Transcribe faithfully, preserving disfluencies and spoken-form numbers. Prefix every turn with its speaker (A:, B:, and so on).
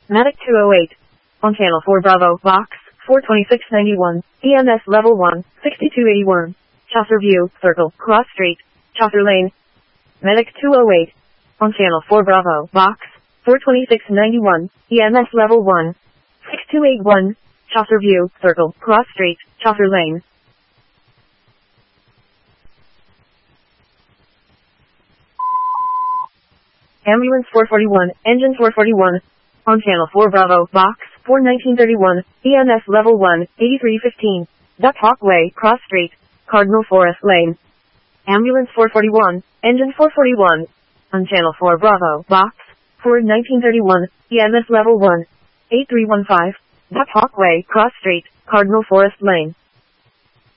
A: Medic two oh eight. On Channel four Bravo, Box four twenty-six ninety-one, E M S Level one, sixty-two eighty-one. Chaucer View, Circle, Cross Street, Chaucer Lane. Medic two oh eight. On Channel four Bravo, Box four twenty-six ninety-one, E M S Level one, sixty-two eighty-one. Chaucer View, Circle, Cross Street, Chaucer Lane. Ambulance four forty-one, Engine four forty-one. On Channel four Bravo, Box four nineteen thirty-one, E M S Level one, eighty-three fifteen. Duck Hawk Way, Cross Street, Cardinal Forest Lane. Ambulance four forty-one, Engine four forty-one. On Channel four Bravo, Box four nineteen thirty-one, E M S Level one, eighty-three fifteen. Duck Hawk Way, Cross Street, Cardinal Forest Lane.